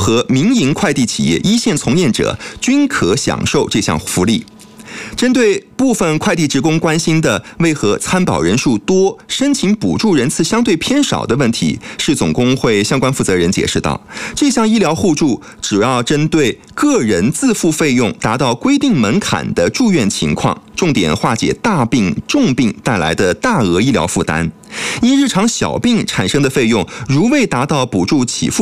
和民营快递企业一线从业者均可享受这项福利。针对部分快递职工关心的为何参保人数多、申请补助人次相对偏少的问题，市总工会相关负责人解释道，这项医疗互助主要针对个人自付费用达到规定门槛的住院情况，重点化解大病、重病带来的大额医疗负担。因日常小病产生的费用如未达到补助给付